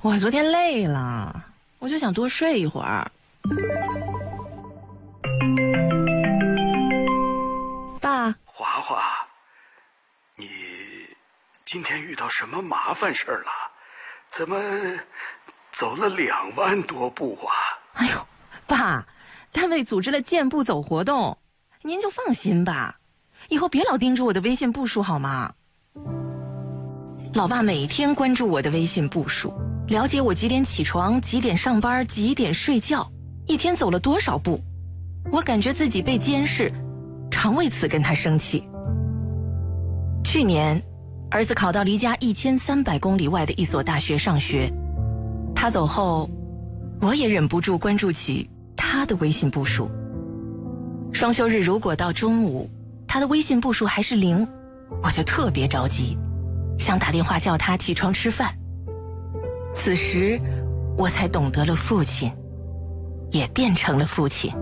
我昨天累了，我就想多睡一会儿。爸， 华华，你今天遇到什么麻烦事儿了？怎么走了2万多步啊？ 哎呦，爸，单位组织了健步走活动，您就放心吧，以后别老盯着我的微信步数好吗？老爸每天关注我的微信步数，了解我几点起床、几点上班、几点睡觉，一天走了多少步。我感觉自己被监视，常为此跟他生气。去年，儿子考到离家1300公里外的一所大学上学，他走后，我也忍不住关注起他的微信步数。双休日如果到中午，他的微信步数还是0，我就特别着急，想打电话叫他起床吃饭。此时，我才懂得了父亲，也变成了父亲。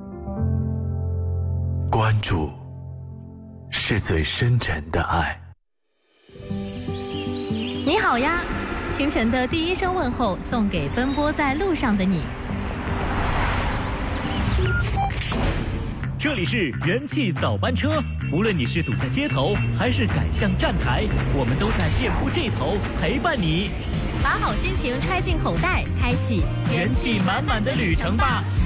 关注是最深沉的爱。 你好呀，清晨的第一声问候送给奔波在路上的你。 这里是元气早班车，无论你是堵在街头还是赶向站台，我们都在店铺这头陪伴你。 把好心情揣进口袋，开启元气满满的旅程吧。